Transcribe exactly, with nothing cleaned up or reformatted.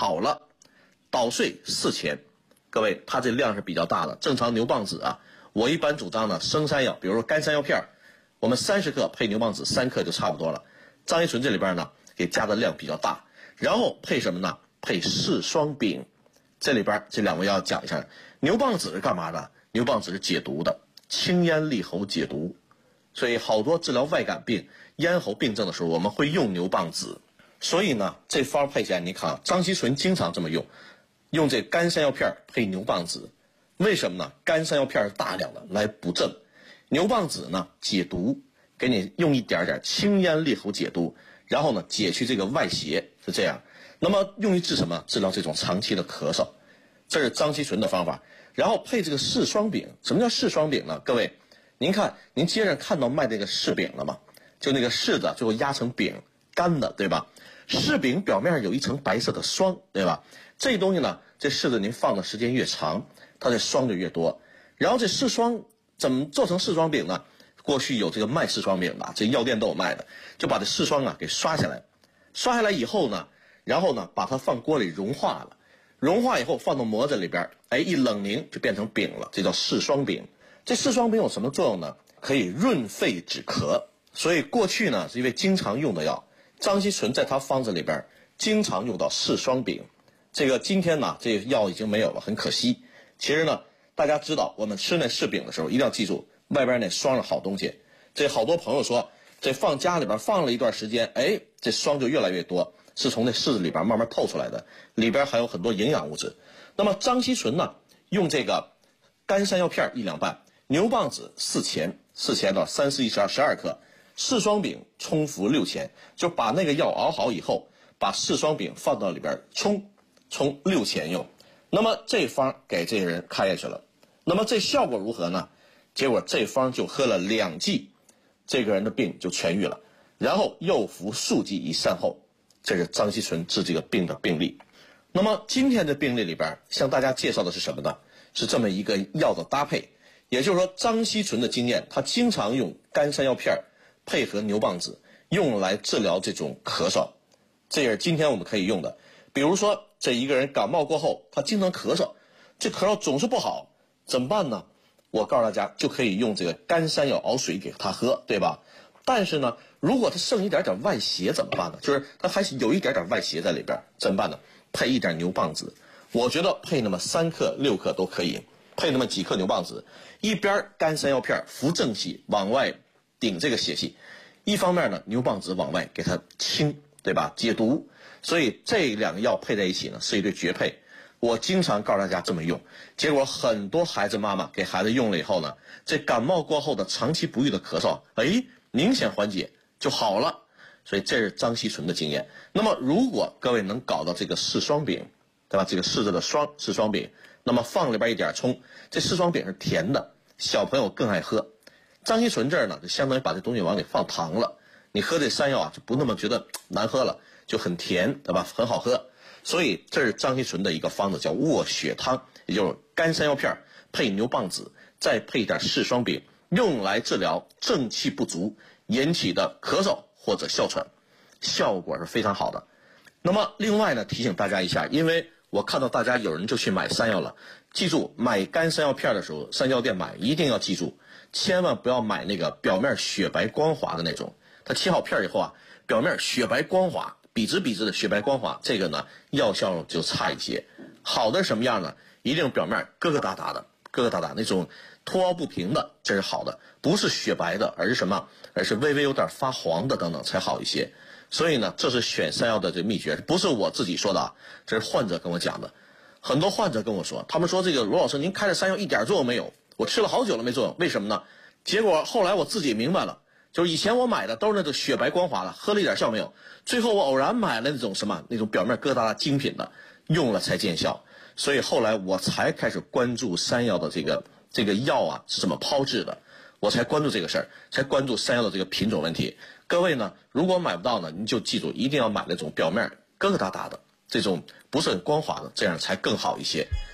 好了，捣碎四钱。各位，它这量是比较大的，正常牛蒡子啊，我一般主张呢，生山药，比如说干山药片，我们三十克配牛蒡子三克就差不多了。张一纯这里边呢，给加的量比较大，然后配什么呢？配柿霜饼。这里边这两位要讲一下，牛蒡子是干嘛的？牛蒡子是解毒的，清咽利喉解毒，所以好多治疗外感病、咽喉病症的时候，我们会用牛蒡子。所以呢，这方配起来，你看张锡纯经常这么用，用这干山药片配牛蒡子。为什么呢？干山药片是大量的来补正，牛蒡子呢解毒，给你用一点点清咽利喉解毒，然后呢解去这个外邪，是这样。那么用于治什么？治疗这种长期的咳嗽，这是张锡纯的方法。然后配这个柿霜饼。什么叫柿霜饼呢？各位，您看，您街上看到卖这个柿饼了吗？就那个柿子最后压成饼，干的，对吧？柿饼表面有一层白色的霜，对吧？这东西呢，这柿子您放的时间越长，它的霜就越多。然后这柿霜怎么做成柿霜饼呢？过去有这个卖柿霜饼的，这药店都有卖的，就把这柿霜啊给刷下来，刷下来以后呢，然后呢把它放锅里融化了，融化以后放到模子里边，哎，一冷凝就变成饼了，这叫柿霜饼。这柿霜饼有什么作用呢？可以润肺止咳。所以过去呢是因为经常用的药，张锡纯在他方子里边经常用到柿霜饼。这个今天呢这药已经没有了，很可惜。其实呢大家知道，我们吃那柿饼的时候一定要记住，外边那霜是好东西。这好多朋友说这放家里边放了一段时间，哎，这霜就越来越多，是从那柿子里边慢慢透出来的，里边还有很多营养物质。那么张锡纯呢用这个干山药片一两半，牛蒡子四钱，四钱到三四一十二十二克，柿霜饼冲服六钱，就把那个药熬好以后，把柿霜饼放到里边冲，冲六钱用。那么这方给这个人开下去了，那么这效果如何呢？结果这方就喝了两剂，这个人的病就痊愈了，然后又服数剂以善后。这是张锡纯治这个病的病例。那么今天的病例里边向大家介绍的是什么呢？是这么一个药的搭配。也就是说，张锡纯的经验，他经常用干山药片配合牛蒡子，用来治疗这种咳嗽，这也是今天我们可以用的。比如说这一个人感冒过后，他经常咳嗽，这咳嗽总是不好，怎么办呢？我告诉大家，就可以用这个干山药熬水给他喝，对吧？但是呢，如果他剩一点点外邪怎么办呢？就是他还是有一点点外邪在里边，怎么办呢？配一点牛蒡子，我觉得配那么三克六克都可以，配那么几克牛蒡子，一边干山药片扶正气往外顶这个邪气，一方面呢牛蒡子往外给它清，对吧？解毒。所以这两个药配在一起呢是一对绝配。我经常告诉大家这么用，结果很多孩子妈妈给孩子用了以后呢，这感冒过后的长期不愈的咳嗽，哎，明显缓解就好了。所以这是张锡纯的经验。那么如果各位能搞到这个柿霜饼，对吧？这个柿子的霜，柿霜饼，那么放里边一点葱，这柿霜饼是甜的，小朋友更爱喝。张锡纯这儿呢就相当于把这东西往里放糖了，你喝这山药啊就不那么觉得难喝了，就很甜，对吧？很好喝。所以这是张锡纯的一个方子，叫卧血汤，也就是干山药片配牛蒡子，再配一点柿霜饼，用来治疗正气不足引起的咳嗽或者哮喘，效果是非常好的。那么另外呢，提醒大家一下，因为我看到大家有人就去买山药了，记住买干山药片的时候，山药店买一定要记住，千万不要买那个表面雪白光滑的那种，它切好片以后啊，表面雪白光滑，笔直笔直的雪白光滑，这个呢药效就差一些。好的什么样呢？一定表面疙疙瘩瘩的，疙疙瘩瘩那种凸凹不平的，这是好的，不是雪白的，而是什么？而是微微有点发黄的等等才好一些。所以呢，这是选山药的这秘诀，不是我自己说的啊，这是患者跟我讲的。很多患者跟我说，他们说这个罗老师您开的山药一点作用没有，我吃了好久了没作用，为什么呢？结果后来我自己明白了，就是以前我买的都是那种雪白光滑的，喝了一点效没有，最后我偶然买了那种什么那种表面疙瘩瘩精品的，用了才见效。所以后来我才开始关注山药的这个这个药啊是怎么炮制的，我才关注这个事儿，才关注山药的这个品种问题。各位呢，如果买不到呢，你就记住一定要买那种表面疙疙瘩瘩的，这种不是很光滑的，这样才更好一些。